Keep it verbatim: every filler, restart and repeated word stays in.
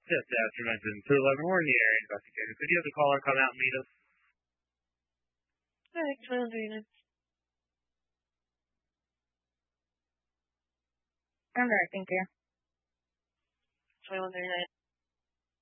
Yes, afternoon, two eleven. We're in the area investigator. Could you have the caller come out and meet us? Hi, twelve thirty-nine. I'm right, thank you. twenty-one thirty-nine.